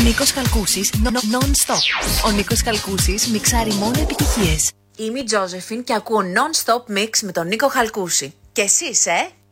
Νίκος Χαλκούσης, non-stop. Ο Νίκος Χαλκούσης μιξάρει μόνο επιτυχίες. Είμαι η Τζόζεφιν και ακούω non-stop mix με τον Νίκο Χαλκούση. Και εσείς,